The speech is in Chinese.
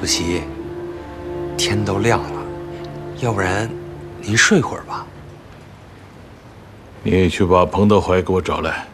主席，天都亮了，要不然您睡会儿吧。 你去把彭德怀给我找来。